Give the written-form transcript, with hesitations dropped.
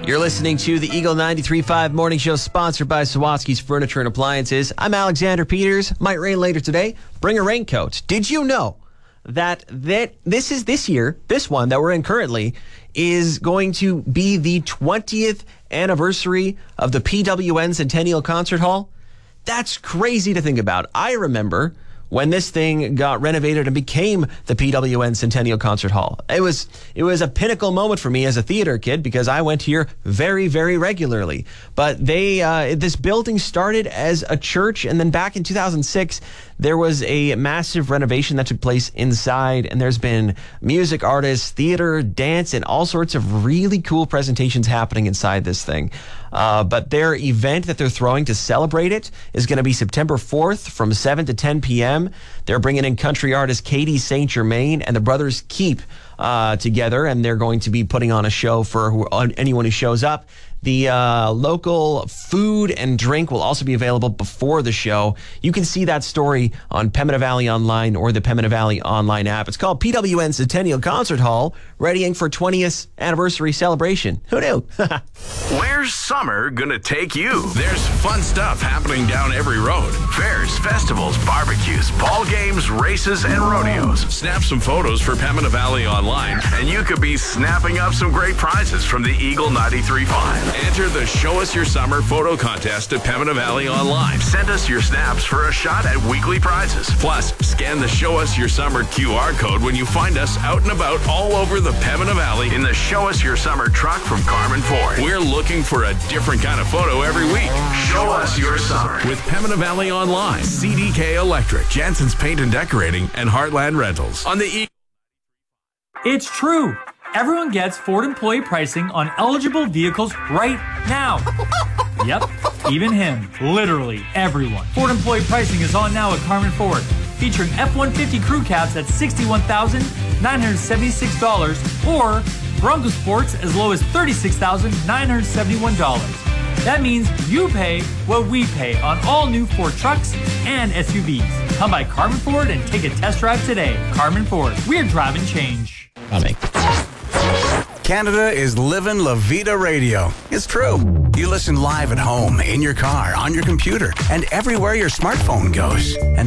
You're listening to the Eagle 93.5 Morning Show, sponsored by Sawatsky's Furniture and Appliances. I'm Alexander Peters. Might rain later today. Bring a raincoat. Did you know that this year, this one that we're in currently, is going to be the 20th anniversary of the PWN Centennial Concert Hall? That's crazy to think about. I remember when this thing got renovated and became the PWN Centennial Concert Hall. It was a pinnacle moment for me as a theater kid because I went here very, very regularly. But this building started as a church, and then back in 2006, there was a massive renovation that took place inside, and there's been music artists, theater, dance, and all sorts of really cool presentations happening inside this thing. But their event that they're throwing to celebrate it is going to be September 4th from 7 to 10 p.m. They're bringing in country artist Katie St. Germain and the Brothers Keep together, and they're going to be putting on a show for anyone who shows up. The local food and drink will also be available before the show. You can see that story on Pembina Valley Online or the Pembina Valley Online app. It's called PWN Centennial Concert Hall, readying for 20th anniversary celebration. Who knew? Where's summer gonna take you? There's fun stuff happening down every road. Fairs, festivals, barbecues, ball games, races, and rodeos. Snap some photos for Pembina Valley Online, and you could be snapping up some great prizes from the Eagle 93.5. Enter the Show Us Your Summer photo contest at Pembina Valley Online. Send us your snaps for a shot at weekly prizes. Plus, scan the Show Us Your Summer QR code when you find us out and about all over the Pembina Valley in the Show Us Your Summer truck from Carmen Ford. We're looking for a different kind of photo every week. Show Us Your Summer with Pembina Valley Online, CDK Electric, Jansen's Paint and Decorating, and Heartland Rentals. On the It's true. Everyone gets Ford employee pricing on eligible vehicles right now. Yep, even him. Literally everyone. Ford employee pricing is on now at Carmen Ford, featuring F-150 crew cabs at $61,976 or Bronco Sports as low as $36,971. That means you pay what we pay on all new Ford trucks and SUVs. Come by Carmen Ford and take a test drive today. Carmen Ford, we're driving change. Canada is living La Vida Radio. It's true. You listen live at home, in your car, on your computer, and everywhere your smartphone goes. And